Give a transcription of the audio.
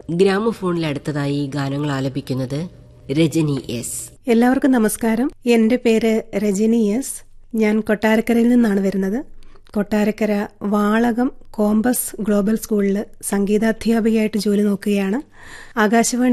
ഗ്രാമഫോണിൽ അടുത്തതായി ഗാനങ്ങൾ ആലപിക്കുന്നത് രജനി എസ്. എല്ലാവർക്കും നമസ്കാരം. എൻ്റെ പേര് രജനി എസ്. ഞാൻ കൊട്ടാരക്കരയിൽ നിന്നാണ് വരുന്നത്. കൊട്ടാരക്കര വാളകം കോമ്പസ് ഗ്ലോബൽ സ്കൂളിൽ സംഗീതാധ്യാപികയായിട്ട് ജോലി നോക്കുകയാണ്. ആകാശവാണി